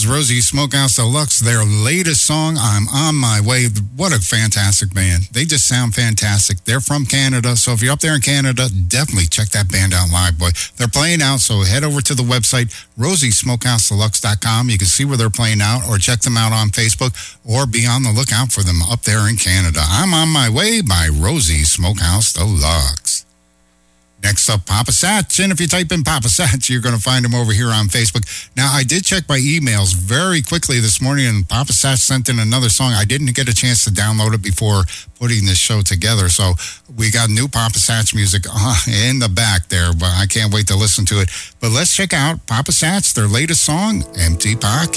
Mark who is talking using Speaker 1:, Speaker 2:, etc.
Speaker 1: was Rosie Smokehouse Deluxe, their latest song, I'm On My Way. What a fantastic band. They just sound fantastic. They're from Canada, so if you're up there in Canada, definitely check that band out live, boy. They're playing out, so head over to the website, rosiesmokehousedeluxe.com. You can see where they're playing out, or check them out on Facebook, or be on the lookout for them up there in Canada. I'm On My Way by Rosie Smokehouse Deluxe. Next up, Papa Satch. And if you type in Papa Satch, you're going to find him over here on Facebook. Now, I did check my emails very quickly this morning, and Papa Satch sent in another song. I didn't get a chance to download it before putting this show together. So we got new Papa Satch music in the back there, but I can't wait to listen to it. But let's check out Papa Satch, their latest song, Empty Pocket.